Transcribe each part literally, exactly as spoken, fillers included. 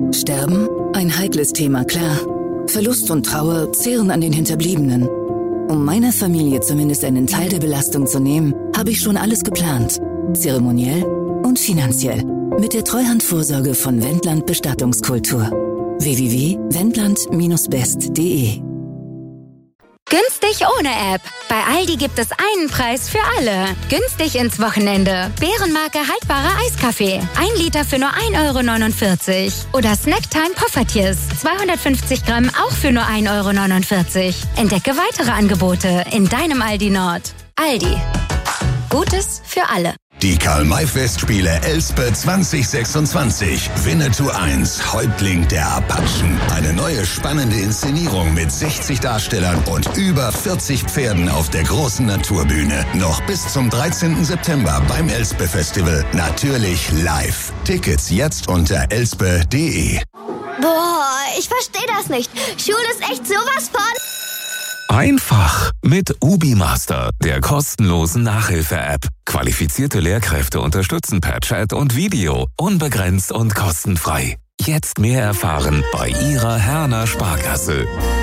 Sterben? Ein heikles Thema, klar. Verlust und Trauer zehren an den Hinterbliebenen. Um meiner Familie zumindest einen Teil der Belastung zu nehmen, habe ich schon alles geplant. Zeremoniell und finanziell. Mit der Treuhandvorsorge von Wendland Bestattungskultur. w w w punkt wendland Bindestrich best punkt de Günstig ohne App. Bei Aldi gibt es einen Preis für alle. Günstig ins Wochenende. Bärenmarke haltbarer Eiskaffee. Ein Liter für nur ein Euro neunundvierzig. Oder Snacktime Poffertjes. zweihundertfünfzig Gramm auch für nur ein Euro neunundvierzig. Entdecke weitere Angebote in deinem Aldi Nord. Aldi. Gutes für alle. Die Karl-May-Festspiele Elspe zwanzig sechsundzwanzig. Winnetou eins, Häuptling der Apachen. Eine neue spannende Inszenierung mit sechzig Darstellern und über vierzig Pferden auf der großen Naturbühne. Noch bis zum dreizehnten September beim Elspe Festival. Natürlich live. Tickets jetzt unter elspe punkt de. Boah, ich verstehe das nicht. Schule ist echt sowas von... Einfach mit UbiMaster, der kostenlosen Nachhilfe-App. Qualifizierte Lehrkräfte unterstützen per Chat und Video, unbegrenzt und kostenfrei. Jetzt mehr erfahren bei Ihrer Herner Sparkasse.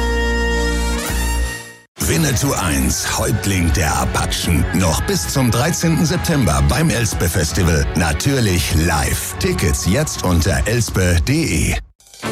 Winnetou eins, Häuptling der Apachen. Noch bis zum dreizehnten September beim Elspe Festival. Natürlich live. Tickets jetzt unter elspe punkt de.